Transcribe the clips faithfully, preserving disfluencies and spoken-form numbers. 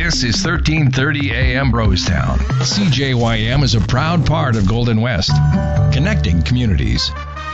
This is thirteen thirty A M Brostown. C J Y M is a proud part of Golden West, connecting communities.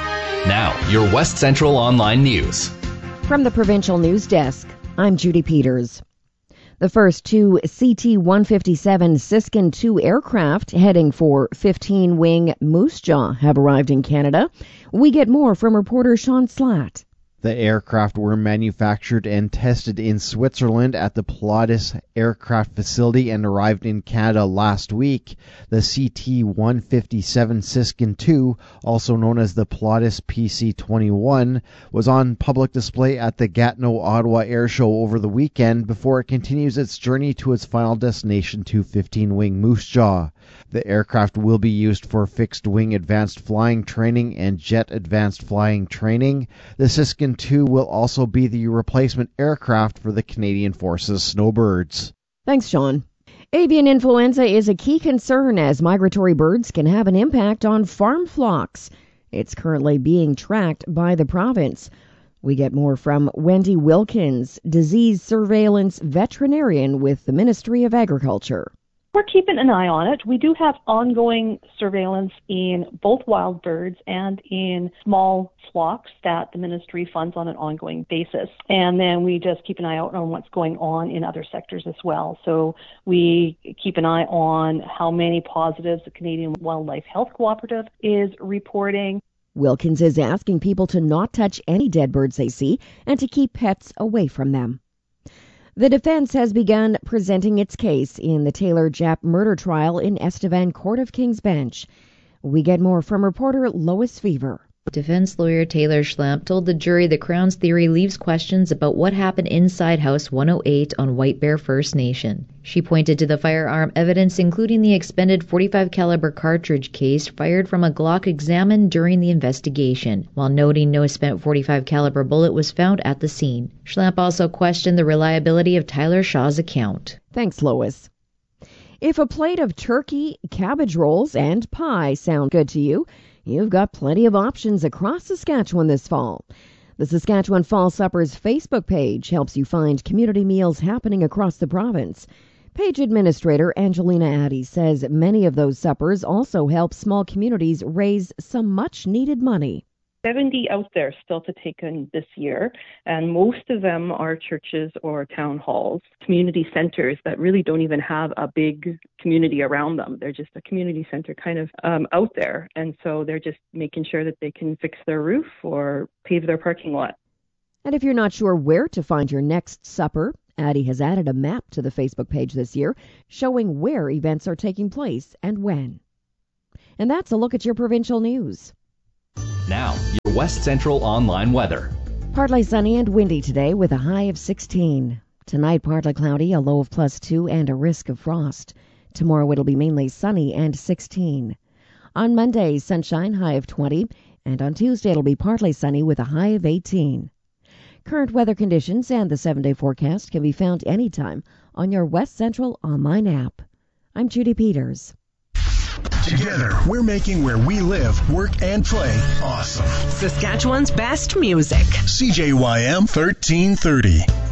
Now, your West Central Online News. From the Provincial News Desk, I'm Judy Peters. The first two C T one fifty-seven Siskin two aircraft heading for fifteen-wing Moose Jaw have arrived in Canada. We get more from reporter Sean Slatt. The aircraft were manufactured and tested in Switzerland at the Pilatus Aircraft Facility and arrived in Canada last week. The C T one fifty-seven Siskin two, also known as the Pilatus P C twenty-one, was on public display at the Gatineau Ottawa Air Show over the weekend before it continues its journey to its final destination to fifteen-wing Moose Jaw. The aircraft will be used for fixed-wing advanced flying training and jet advanced flying training. The Siskin two will also be the replacement aircraft for the Canadian Forces Snowbirds. Thanks, Sean. Avian influenza is a key concern as migratory birds can have an impact on farm flocks. It's currently being tracked by the province. We get more from Wendy Wilkins, disease surveillance veterinarian with the Ministry of Agriculture. We're keeping an eye on it. We do have ongoing surveillance in both wild birds and in small flocks that the ministry funds on an ongoing basis. And then we just keep an eye out on what's going on in other sectors as well. So we keep an eye on how many positives the Canadian Wildlife Health Cooperative is reporting. Wilkins is asking people to not touch any dead birds they see and to keep pets away from them. The defense has begun presenting its case in the Taylor Japp murder trial in Estevan Court of King's Bench. We get more from reporter Lois Fever. Defense lawyer Taylor Schlamp told the jury the Crown's theory leaves questions about what happened inside House one oh eight on White Bear First Nation. She pointed to the firearm evidence, including the expended forty-five caliber cartridge case fired from a Glock examined during the investigation, while noting no spent forty-five caliber bullet was found at the scene. Schlamp also questioned the reliability of Tyler Shaw's account. Thanks, Lois. If a plate of turkey, cabbage rolls, and pie sound good to you, you've got plenty of options across Saskatchewan this fall. The Saskatchewan Fall Suppers Facebook page helps you find community meals happening across the province. Page administrator Angelina Addy says many of those suppers also help small communities raise some much-needed money. seventy out there still to take in this year, and most of them are churches or town halls, community centers that really don't even have a big community around them. They're just a community center kind of um, out there, and so they're just making sure that they can fix their roof or pave their parking lot. And if you're not sure where to find your next supper, Addy has added a map to the Facebook page this year showing where events are taking place and when. And that's a look at your provincial news. Now, your West Central Online weather. Partly sunny and windy today with a high of sixteen. Tonight, partly cloudy, a low of plus two, and a risk of frost. Tomorrow, it'll be mainly sunny and sixteen. On Monday, sunshine, high of twenty. And on Tuesday, it'll be partly sunny with a high of eighteen. Current weather conditions and the seven-day forecast can be found anytime on your West Central Online app. I'm Judy Peters. Together, we're making where we live, work, and play awesome. Saskatchewan's best music. C J Y M thirteen thirty.